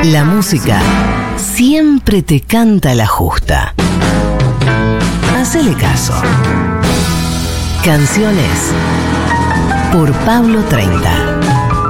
La música siempre te canta la justa. Hacele caso. Canciones por Pablo 30.